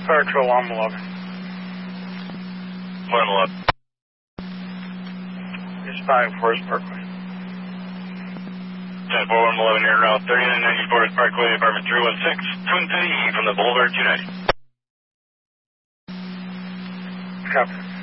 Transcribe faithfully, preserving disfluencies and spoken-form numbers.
Fire Control, one eleven. one eleven. Responding Forest Parkway. ten four one eleven here, Route thirty-nine ninety Forest Parkway, apartment three one six, Twin City from the Boulevard two ninety. Copy.